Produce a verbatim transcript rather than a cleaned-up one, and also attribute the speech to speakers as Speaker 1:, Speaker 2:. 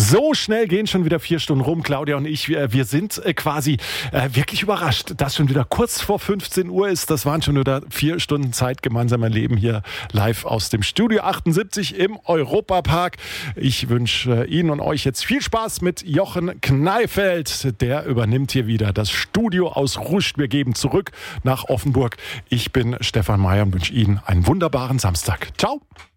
Speaker 1: So schnell gehen schon wieder vier Stunden rum. Claudia und ich, wir, wir sind äh, quasi äh, wirklich überrascht, dass schon wieder kurz vor fünfzehn Uhr ist. Das waren schon wieder vier Stunden Zeit gemeinsamer Leben hier live aus dem Studio achtundsiebzig im Europapark. Ich wünsche Ihnen und euch jetzt viel Spaß mit Jochen Kneifeld. Der übernimmt hier wieder das Studio aus Ruscht. Wir geben zurück nach Offenburg. Ich bin Stefan Mayer und wünsche Ihnen einen wunderbaren Samstag. Ciao!